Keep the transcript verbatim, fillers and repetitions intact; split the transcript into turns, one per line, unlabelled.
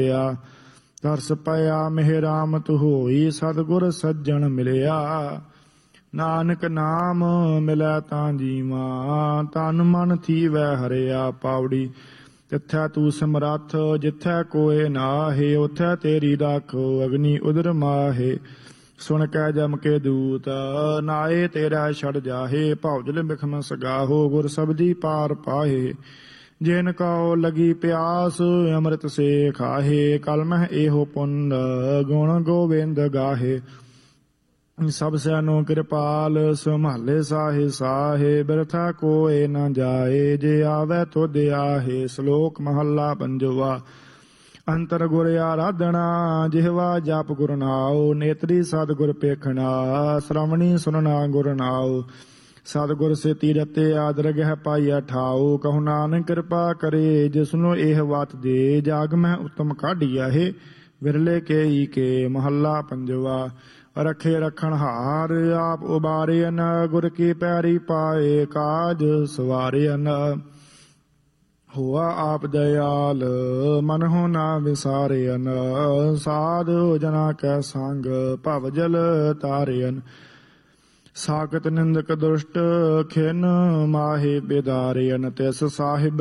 ਤਰਸ ਪਿਆ ਮਿਹ ਰਾਮਤ ਹੋਈ ਸਤਿਗੁਰ ਸੱਜਣ ਮਿਲਿਆ। ਨਾਨਕ ਨਾਮ ਮਿਲੈ ਤਾਂ ਜੀਵਾ ਤਨ ਮਨ ਥੀਵੈ ਹਰਿਆ। ਪਾਉੜੀ ਤਿੱਥੈ ਤੂੰ ਸਮਰੱਥ ਜਿੱਥੈ ਕੋਇ ਨਾਹੇ ਉਥੈ ਤੇਰੀ ਰਾਖੋ ਅਗਨੀ ਉਦਰ ਮਾਹੇ। ਸੁਣ ਕੈ ਜਮ ਕੇ ਦੂਤ ਨਾਏ ਤੇਰਾ ਛੜ ਜਾਹੇ ਭੌਜਲ ਬਿਖਮ ਸਗਾਹੋ ਗੁਰ ਸਬਦੀ ਪਾਰ ਪਾਹੇ। ਜਿਨ ਕਉ ਲਗੀ ਪਿਆਸ ਅੰਮ੍ਰਿਤ ਸੇ ਖਾਹੇ ਕਲਮਹਿ ਇਹੋ ਪੁੰਨ ਗੁਣ ਗੋਬਿੰਦ ਗਾਹੇ। ਸਭ ਸੈਨੋ ਕਿਰਪਾਲ ਸੰਭਾਲੇ ਸਾਹੇ ਸਾਹੇ ਬਿਰਥਾ ਕੋਇ ਨ ਜਾਏ ਜੇ ਆਵੈ ਤੁਧ ਆਹੇ। ਸ਼ਲੋਕ ਮਹੱਲਾ ਪੰਜਵਾ। ਅੰਤਰ ਗੁਰ ਆਰਾਧਨਾ ਜਿਹਵਾ ਜਪ ਗੁਰ ਨਾਉ ਨੇਤਰੀ ਸਤਿਗੁਰ ਪੇਖਣਾ ਸ਼੍ਰਵਣੀ ਸੁਨਣਾ ਗੁਰ ਨਾਉ। ਸਤਿਗੁਰ ਸੇਤੀ ਰਤੇ ਆਦਰ ਗਹਿ ਪਾਈਆ ਠਾਉ ਕਹੂ ਨਾਨਕ ਕਿਰਪਾ ਕਰੇ ਜਿਸਨੂੰ ਇਹ ਵਤ ਦੇ। ਜਾਗ ਮੈਂ ਉਤਮ ਕਾਢੀਆ ਹੈ ਵਿਰਲੇ ਕੇ ਕੇ। ਮਹੱਲਾ ਪੰਜਵਾ। ਰਖੇ ਰਖਣ ਹਾਰ ਆਪ ਉਬਾਰਿਅਨ ਗੁਰ ਕੀ ਪੈਰੀ ਪਾਏ ਕਾਜ ਸਵਾਰਿਅਨ। ਹੋਆ ਆਪ ਦਇਆਲ ਮਨ ਹੋ ਨਾ ਵਿਸਾਰਿਅਨ ਸਾਧੁ ਜਨਾ ਕੈ ਸੰਗ ਭਵ ਜਲ ਤਾਰਿਅਨ। ਸਾਕਤ ਨਿੰਦਕ ਦੁਸ਼ਟ ਖਿਨ ਮਾਹੇ ਬਿਦਾਰਿਅਨ ਤਿਸ ਸਾਹਿਬ